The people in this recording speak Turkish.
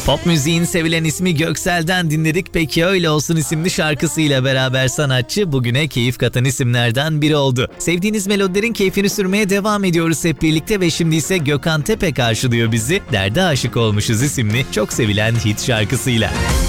Pop müziğin sevilen ismi Göksel'den dinledik. Peki Öyle Olsun isimli şarkısıyla beraber sanatçı bugüne keyif katan isimlerden biri oldu. Sevdiğiniz melodilerin keyfini sürmeye devam ediyoruz hep birlikte ve şimdi ise Gökhan Tepe karşılıyor bizi. Derde Aşık Olmuşuz isimli çok sevilen hit şarkısıyla.